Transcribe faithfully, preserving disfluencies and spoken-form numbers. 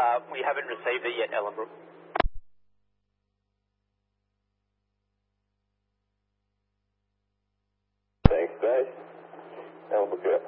Uh, we haven't received it yet, Ellenbrook. Thanks, guys. Ellenbrook,